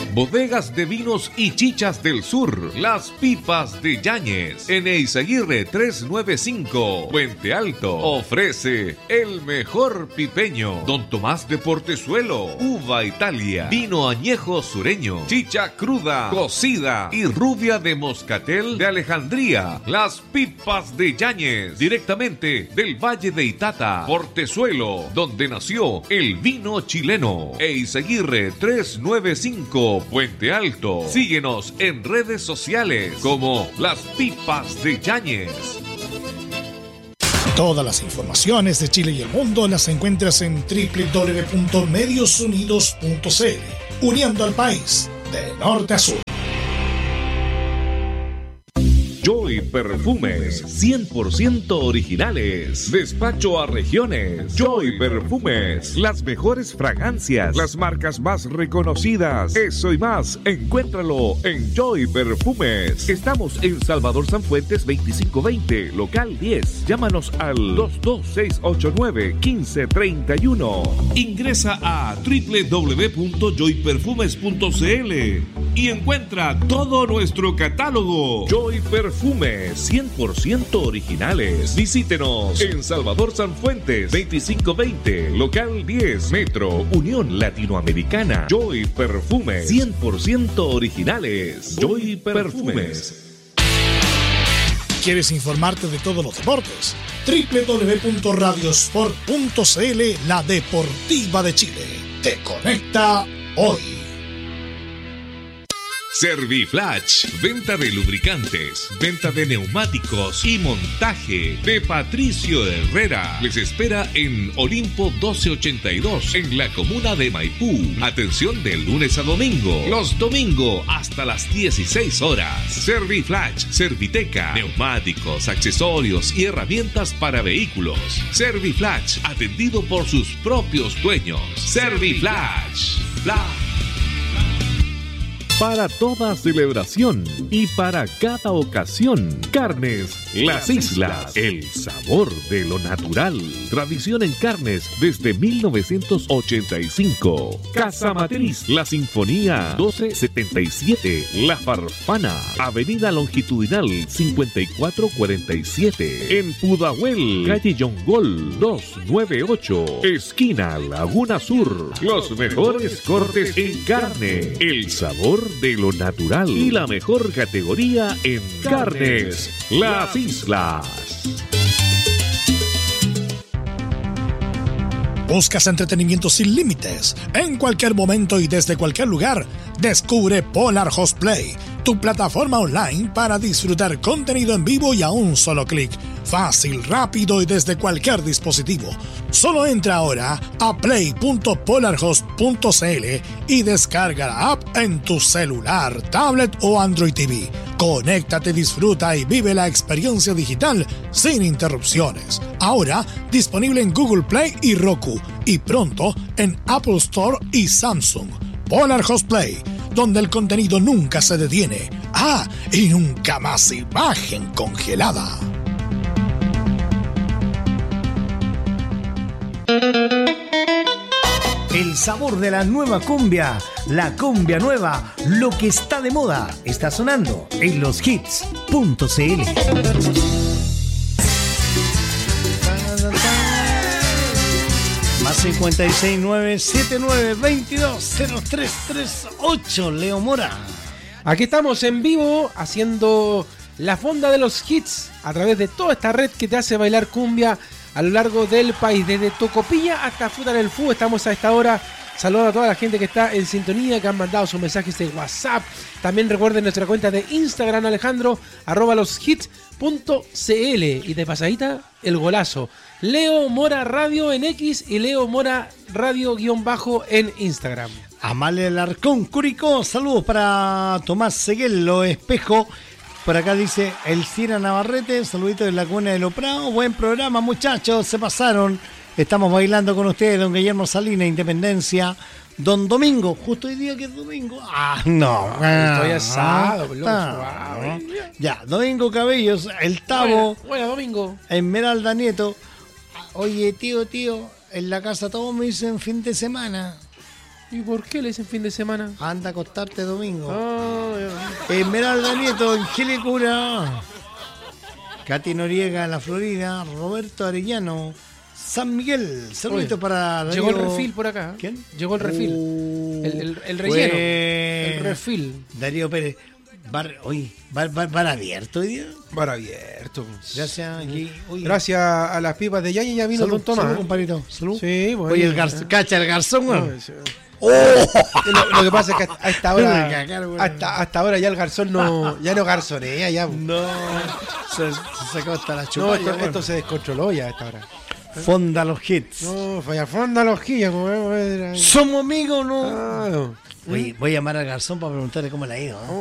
Bodegas de vinos y chichas del sur. Las Pipas de Yáñez. En Eizaguirre 395. Puente Alto. Ofrece el mejor pipeño. Don Tomás de Portezuelo. Uva Italia. Vino añejo sureño. Chicha cruda, cocida y rubia de moscatel de Alejandría. Las Pipas de Yáñez. Directamente del Valle de Itata. Portezuelo, donde nació el vino chileno. Eizaguirre 395, Puente Alto. Síguenos en redes sociales como Las Pipas de Yáñez. Todas las informaciones de Chile y el mundo las encuentras en www.mediosunidos.cl, uniendo al país de norte a sur. Joy Perfumes, 100% originales. Despacho a regiones. Joy Perfumes, las mejores fragancias, las marcas más reconocidas. Eso y más, encuéntralo en Joy Perfumes. Estamos en Salvador Sanfuentes 2520, local 10. Llámanos al 22689-1531. Ingresa a www.joyperfumes.cl y encuentra todo nuestro catálogo. Joy Perfumes, 100% originales. Visítenos en Salvador Sanfuentes 2520, local 10, Metro Unión Latinoamericana. Joy Perfumes, 100% originales. Joy Perfumes. ¿Quieres informarte de todos los deportes? www.radiosport.cl, la deportiva de Chile. Te conecta hoy. Serviflash, venta de lubricantes, venta de neumáticos y montaje de Patricio Herrera. Les espera en Olimpo 1282, en la comuna de Maipú. Atención de lunes a domingo, los domingos hasta las 16 horas. Serviflash, Serviteca, neumáticos, accesorios y herramientas para vehículos. Serviflash, atendido por sus propios dueños. Serviflash, para toda celebración y para cada ocasión. Carnes Las Islas, el sabor de lo natural. Tradición en carnes desde 1985. Casa Matriz, La Sinfonía 1277, La Farfana, Avenida Longitudinal 5447. En Pudahuel, calle Yongol 298, esquina Laguna Sur. Los mejores cortes en carne, el sabor de lo natural y la mejor categoría en carnes Las Islas. ¿Buscas entretenimiento sin límites? En cualquier momento y desde cualquier lugar, descubre Polar Host Play, tu plataforma online para disfrutar contenido en vivo y a un solo clic. Fácil, rápido y desde cualquier dispositivo. Solo entra ahora a play.polarhost.cl y descarga la app en tu celular, tablet o Android TV. Conéctate, disfruta y vive la experiencia digital sin interrupciones. Ahora disponible en Google Play y Roku, y pronto en Apple Store y Samsung. Polar Host Play, donde el contenido nunca se detiene. Y nunca más imagen congelada. El sabor de la nueva cumbia, la cumbia nueva, lo que está de moda, está sonando en loshits.cl. Más 56979220338, Leo Mora. Aquí estamos en vivo haciendo la fonda de los hits a través de toda esta red que te hace bailar cumbia a lo largo del país, desde Tocopilla hasta Fruta en el Fu. Estamos a esta hora. Saludos a toda la gente que está en sintonía, que han mandado sus mensajes de WhatsApp. También recuerden nuestra cuenta de Instagram, Alejandro, @loshits.cl. Y de pasadita, el golazo. Leo Mora Radio en X y Leo Mora Radio _ en Instagram. Amalia Alarcón, Curicó. Saludos para Tomás Seguelo Espejo. Por acá dice El Cira Navarrete, saluditos de la Cuna de los Prados. Buen programa, muchachos, se pasaron. Estamos bailando con ustedes, don Guillermo Salinas, Independencia. Don Domingo, justo hoy día que es domingo. No. Estoy asado, Ya, Domingo Cabellos, el Tavo. Buena, Domingo. Esmeralda Nieto. Oye, tío, en la casa todos me dicen fin de semana. ¿Y por qué le dicen fin de semana? Anda a acostarte domingo. Ah, Esmeralda Nieto, Angelicura. Katy Noriega, La Florida. Roberto Arellano, San Miguel. Saludito Oye, para Darío. llegó el refil por acá. ¿Quién? Llegó el refil. El relleno. El refil. Darío Pérez. Oye, ¿bar abierto hoy día? Bar abierto. Gracias. Aquí, oye. Gracias a las pipas de Yañez ya vino Salud, Don Tomás. salud, compadrito. Salud. Sí, bueno. Oye, cacha el garzón, No, weón. sí. Lo que pasa es que hasta esta hora, Me cagaron, bueno. hasta ahora ya el garzón ya no garzonea, ya. No, se sacó hasta la No, chupa. esto se descontroló ya a esta hora. Fonda los hits. No, falla fonda los guillas, como ¿Somos amigos o no? Ah, no. Oye, voy a llamar al garzón para preguntarle cómo le ha ido. ¿eh?